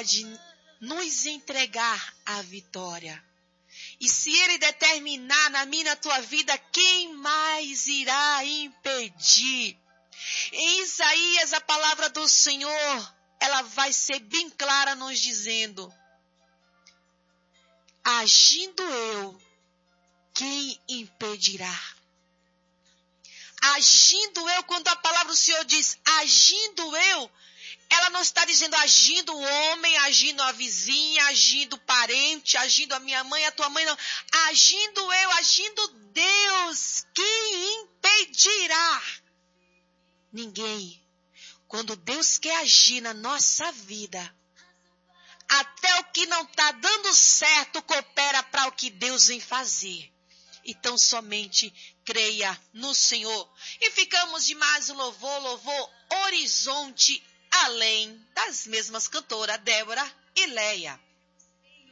pode nos entregar a vitória. E se Ele determinar na minha, na tua vida, quem mais irá impedir? Em Isaías, a palavra do Senhor, ela vai ser bem clara nos dizendo: agindo eu, quem impedirá? Agindo eu, quando a palavra do Senhor diz agindo eu, ela não está dizendo agindo o homem, agindo a vizinha, agindo o parente, agindo a minha mãe, a tua mãe, não. Agindo eu, agindo Deus, quem impedirá? Ninguém. Quando Deus quer agir na nossa vida, até o que não está dando certo coopera para o que Deus vem fazer. Então somente creia no Senhor. E ficamos de mais um louvor Horizonte Além, das mesmas cantoras Débora e Leia.